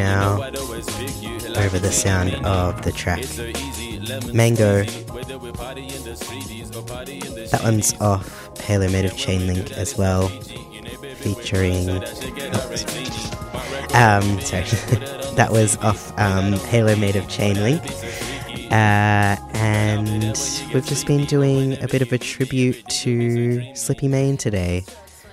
now over the sound of the track Mango. That one's off Halo Made of Chainlink as well, featuring sorry that was off Halo Made of Chainlink, and we've just been doing a bit of a tribute to Slippy Main today.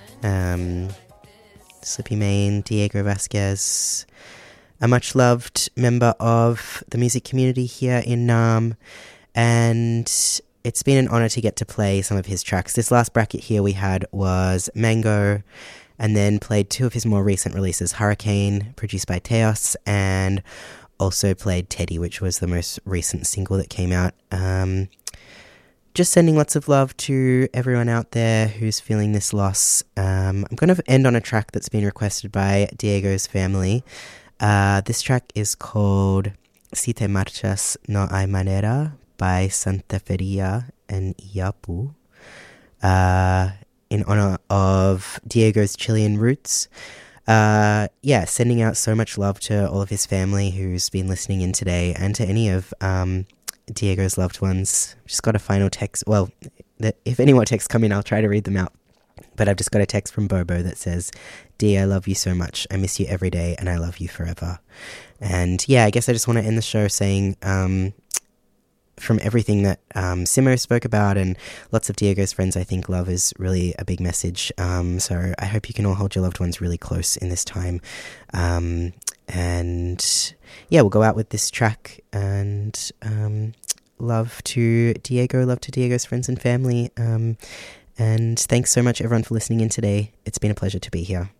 Slippy Main, Diego Vasquez, a much loved member of the music community here in Naarm, and it's been an honour to get to play some of his tracks. This last bracket here we had was Mango, and then played two of his more recent releases, Hurricane, produced by Teos, and also played Teddy, which was the most recent single that came out. Just sending lots of love to everyone out there who's feeling this loss. I'm going to end on a track that's been requested by Diego's family. This track is called Si Te Marchas No Hay Manera by Santa Feria and Iapu, in honor of Diego's Chilean roots. Sending out so much love to all of his family who's been listening in today, and to any of Diego's loved ones. Just got a final text. Well, if any more texts come in, I'll try to read them out. But I've just got a text from Bobo that says, "Dee, I love you so much. I miss you every day, and I love you forever." And yeah, I guess I just want to end the show saying, from everything that Simo spoke about and lots of Diego's friends, I think love is really a big message. So I hope you can all hold your loved ones really close in this time. And yeah, we'll go out with this track, and love to Diego, love to Diego's friends and family. And thanks so much everyone for listening in today. It's been a pleasure to be here.